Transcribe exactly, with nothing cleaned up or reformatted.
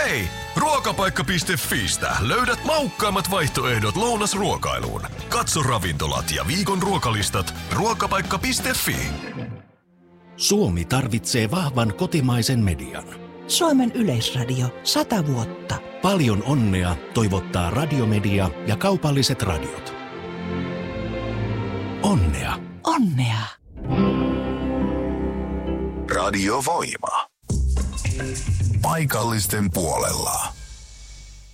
Hei! Ruokapaikka piste fiistä löydät maukkaimmat vaihtoehdot lounasruokailuun. Katso ravintolat ja viikon ruokalistat ruokapaikka piste fi. Suomi tarvitsee vahvan kotimaisen median. Suomen Yleisradio sata vuotta. Paljon onnea toivottaa Radiomedia ja kaupalliset radiot. Onnea. Onnea. Radiovoima. Paikallisten puolella.